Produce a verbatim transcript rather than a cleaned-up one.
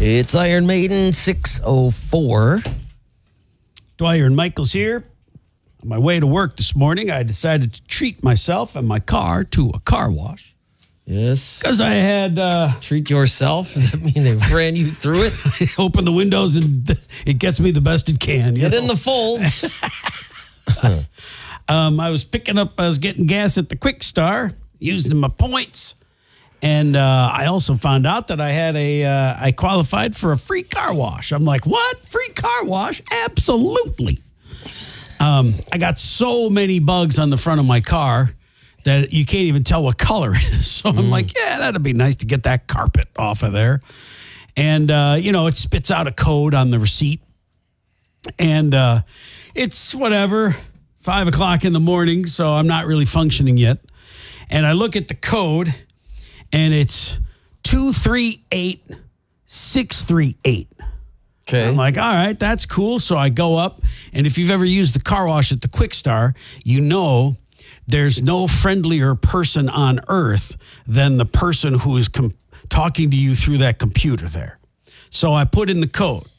It's Iron Maiden six oh four. Dwyer and Michael's here. On my way to work this morning, I decided to treat myself and my car to a car wash. Yes. Because I had... Uh, Treat yourself? Does that mean they ran you through it? I open the windows and it gets me the best it can. You Get know? in the folds. um, I was picking up, I was getting gas at the Quick Star, using my points. And uh, I also found out that I had a, uh, I qualified for a free car wash. I'm like, what? Free car wash? Absolutely. Um, I got so many bugs on the front of my car that you can't even tell what color it is. So I'm like, yeah, that'd be nice to get that carpet off of there. And, uh, you know, it spits out a code on the receipt. And uh, it's whatever, five o'clock in the morning, so I'm not really functioning yet. And I look at the code, and it's two three eight six three eight. Okay. I'm like, all right, that's cool. So I go up, and if you've ever used the car wash at the Quick Star, you know there's no friendlier person on earth than the person who is com- talking to you through that computer there. So I put in the code,